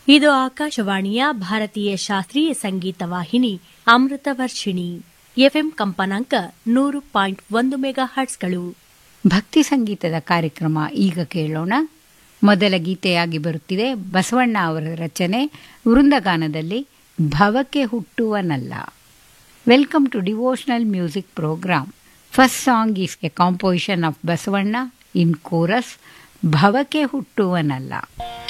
ಇದು ಆಕಾಶವಾಣಿಯ ಭಾರತೀಯ ಶಾಸ್ತ್ರೀಯ ಸಂಗೀತ ವಾಹಿನಿ ಅಮೃತ ವರ್ಷಿಣಿ ಎಫ್ಎಂ ಕಂಪನಾಂಕ 100.1 ಮೆಗಾ ಹರ್ಟ್ಸ್ಗಳು. ಭಕ್ತಿ ಸಂಗೀತದ ಕಾರ್ಯಕ್ರಮ ಈಗ ಕೇಳೋಣ. ಮೊದಲ ಗೀತೆಯಾಗಿ ಬರುತ್ತಿದೆ ಬಸವಣ್ಣ ಅವರ ರಚನೆ ವೃಂದಗಾನದಲ್ಲಿ ಭವಕ್ಕೆ ಹುಟ್ಟುವನಲ್ಲ. Welcome to devotional music program. First song is A composition of Basavanna in chorus ಭವಕ್ಕೆ ಹುಟ್ಟುವನಲ್ಲ.